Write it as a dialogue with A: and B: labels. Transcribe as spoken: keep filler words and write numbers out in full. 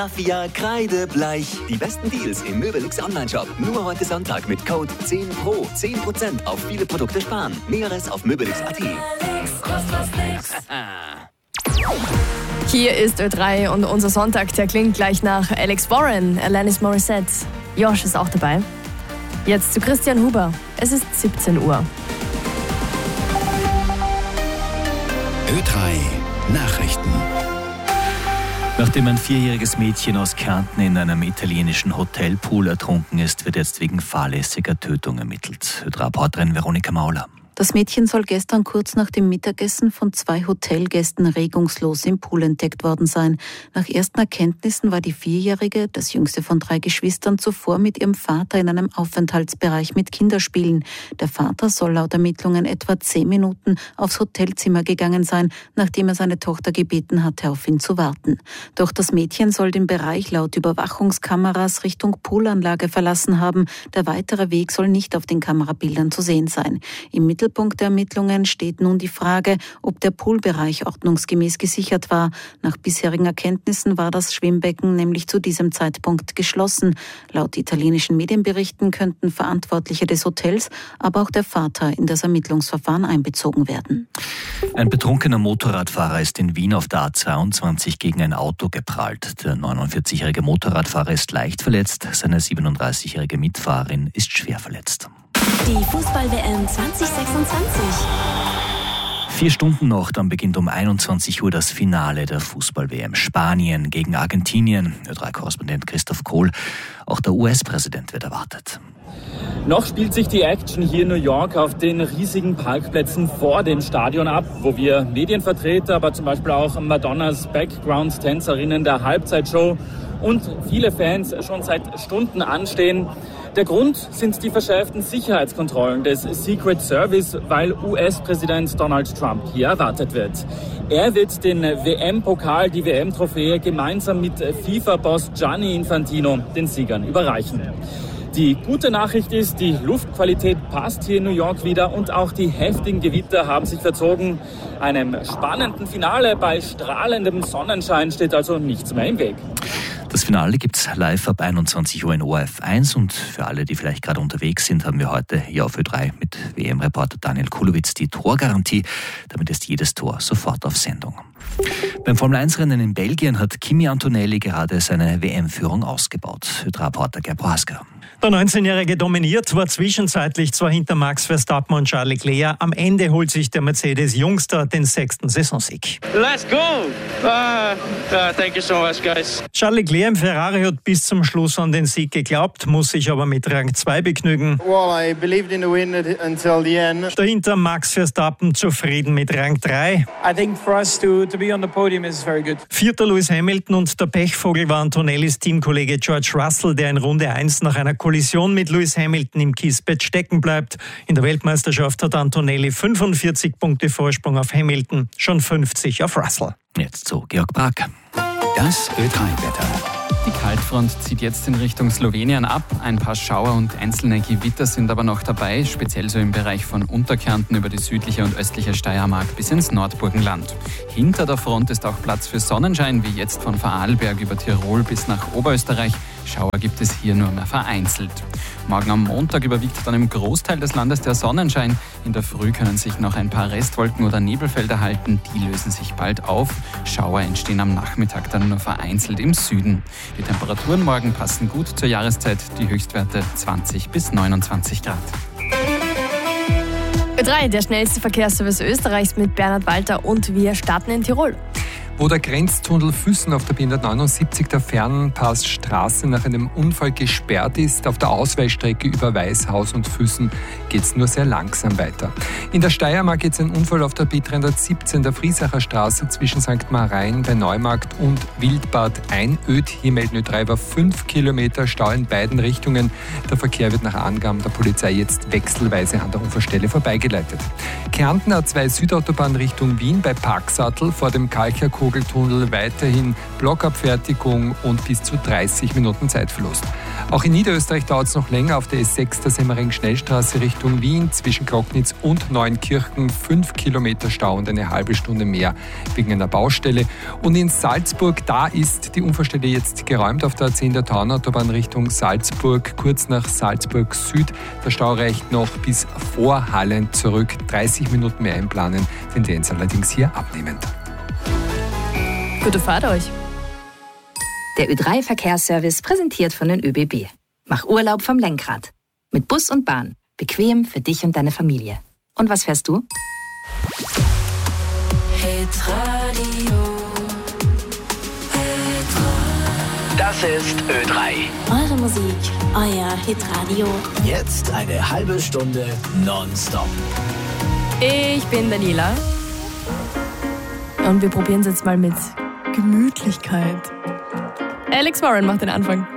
A: Mafia Kreidebleich. Die besten Deals im Möbelix Online-Shop. Nur heute Sonntag mit Code zehn Pro. zehn Prozent auf viele Produkte sparen. Näheres auf möbelix punkt at.
B: Hier ist Ö drei und unser Sonntag, der klingt gleich nach Alex Warren, Alanis Morissette. Josh ist auch dabei. Jetzt zu Christian Huber. Es ist siebzehn Uhr.
C: Ö drei Nachrichten.
D: Nachdem ein vierjähriges Mädchen aus Kärnten in einem italienischen Hotelpool ertrunken ist, wird jetzt wegen fahrlässiger Tötung ermittelt. Ö drei Reporterin Veronika Mauler.
E: Das Mädchen soll gestern kurz nach dem Mittagessen von zwei Hotelgästen regungslos im Pool entdeckt worden sein. Nach ersten Erkenntnissen war die Vierjährige, das jüngste von drei Geschwistern, zuvor mit ihrem Vater in einem Aufenthaltsbereich mit Kinderspielen. Der Vater soll laut Ermittlungen etwa zehn Minuten aufs Hotelzimmer gegangen sein, nachdem er seine Tochter gebeten hatte, auf ihn zu warten. Doch das Mädchen soll den Bereich laut Überwachungskameras Richtung Poolanlage verlassen haben. Der weitere Weg soll nicht auf den Kamerabildern zu sehen sein. Im Mittelpunkt der Ermittlungen steht nun die Frage, ob der Poolbereich ordnungsgemäß gesichert war. Nach bisherigen Erkenntnissen war das Schwimmbecken nämlich zu diesem Zeitpunkt geschlossen. Laut italienischen Medienberichten könnten Verantwortliche des Hotels, aber auch der Vater in das Ermittlungsverfahren einbezogen werden.
D: Ein betrunkener Motorradfahrer ist in Wien auf der A zweiundzwanzig gegen ein Auto geprallt. Der neunundvierzigjährige Motorradfahrer ist leicht verletzt, seine siebenunddreißigjährige Mitfahrerin ist schwer verletzt.
F: Die Fußball-W M zwanzig sechsundzwanzig.
D: Vier Stunden noch, dann beginnt um einundzwanzig Uhr das Finale der Fußball-W M. Spanien gegen Argentinien. Ö drei Korrespondent Christoph Kohl. Auch der U S-Präsident wird erwartet.
G: Noch spielt sich die Action hier in New York auf den riesigen Parkplätzen vor dem Stadion ab, wo wir Medienvertreter, aber zum Beispiel auch Madonnas Background-Tänzerinnen der Halbzeitshow und viele Fans schon seit Stunden anstehen. Der Grund sind die verschärften Sicherheitskontrollen des Secret Service, weil U S-Präsident Donald Trump hier erwartet wird. Er wird den W M-Pokal, die W M-Trophäe, gemeinsam mit FIFA-Boss Gianni Infantino den Siegern überreichen. Die gute Nachricht ist, die Luftqualität passt hier in New York wieder und auch die heftigen Gewitter haben sich verzogen. Einem spannenden Finale bei strahlendem Sonnenschein steht also nichts mehr im Weg.
D: Das Finale gibt's live ab einundzwanzig Uhr in O R F eins und für alle, die vielleicht gerade unterwegs sind, haben wir heute hier auf Ö drei mit W M-Reporter Daniel Kulowitz die Torgarantie. Damit ist jedes Tor sofort auf Sendung. Beim Formel eins Rennen in Belgien hat Kimi Antonelli gerade seine W M-Führung ausgebaut. Ö drei Reporter Gerb Rasker.
H: Der neunzehnjährige dominiert, war zwischenzeitlich zwar hinter Max Verstappen und Charles Leclerc. Am Ende holt sich der Mercedes-Jungster den sechsten Saisonsieg.
I: Let's go! Uh, uh, thank you so much, guys.
H: Charles Leclerc im Ferrari hat bis zum Schluss an den Sieg geglaubt, muss sich aber mit Rang zwei begnügen.
J: Well, I believed in the win until the end.
H: Dahinter Max Verstappen zufrieden mit Rang drei.
K: I think for us to, to be on the podium is very good.
H: Vierter Lewis Hamilton und der Pechvogel war Antonellis Teamkollege George Russell, der in Runde eins nach einer Kollision mit Lewis Hamilton im Kiesbett stecken bleibt. In der Weltmeisterschaft hat Antonelli fünfundvierzig Punkte Vorsprung auf Hamilton, schon fünfzig auf Russell.
D: Jetzt zu Georg Brack.
C: Das Ö drei Wetter.
L: Die Kaltfront zieht jetzt in Richtung Slowenien ab. Ein paar Schauer und einzelne Gewitter sind aber noch dabei, speziell so im Bereich von Unterkärnten über die südliche und östliche Steiermark bis ins Nordburgenland. Hinter der Front ist auch Platz für Sonnenschein, wie jetzt von Vorarlberg über Tirol bis nach Oberösterreich. Schauer gibt es hier nur mehr vereinzelt. Morgen am Montag überwiegt dann im Großteil des Landes der Sonnenschein. In der Früh können sich noch ein paar Restwolken oder Nebelfelder halten. Die lösen sich bald auf. Schauer entstehen am Nachmittag dann nur vereinzelt im Süden. Die Temperaturen morgen passen gut zur Jahreszeit. Die Höchstwerte zwanzig bis neunundzwanzig Grad.
B: Ö drei, der schnellste Verkehrsservice Österreichs mit Bernhard Walter und wir starten in Tirol.
M: Wo der Grenztunnel Füssen auf der B hundertneunundsiebzig der Fernpassstraße nach einem Unfall gesperrt ist, auf der Ausweichstrecke über Weißhaus und Füssen geht es nur sehr langsam weiter. In der Steiermark geht es ein Unfall auf der B dreihundertsiebzehn der Friesacher Straße zwischen Sankt Marein bei Neumarkt und Wildbad Einöd. Hier melden Ö drei über fünf Kilometer Stau in beiden Richtungen. Der Verkehr wird nach Angaben der Polizei jetzt wechselweise an der Unfallstelle vorbeigeleitet. Kärnten A zwei Südautobahn Richtung Wien bei Parksattel vor dem Kalcherkogeltunnel weiterhin Blockabfertigung und bis zu dreißig Minuten Zeitverlust. Auch in Niederösterreich dauert es noch länger auf der S sechs der Semmering-Schnellstraße Richtung Wien zwischen Krognitz und Neunkirchen. Fünf Kilometer Stau und eine halbe Stunde mehr wegen einer Baustelle. Und in Salzburg, da ist die Unfallstelle jetzt geräumt auf der A zehn der Taunautobahn Richtung Salzburg, kurz nach Salzburg Süd. Der Stau reicht noch bis vor Hallen zurück. dreißig Minuten mehr einplanen, Tendenz allerdings hier abnehmend.
B: Gute Fahrt euch.
N: Der Ö drei Verkehrsservice präsentiert von den Ö B B. Mach Urlaub vom Lenkrad. Mit Bus und Bahn. Bequem für dich und deine Familie. Und was fährst du?
F: Hitradio.
C: Das ist Ö drei.
F: Eure Musik, euer Hitradio.
C: Jetzt eine halbe Stunde nonstop.
B: Ich bin Daniela. Und wir probieren es jetzt mal mit Gemütlichkeit. Alex Warren macht den Anfang.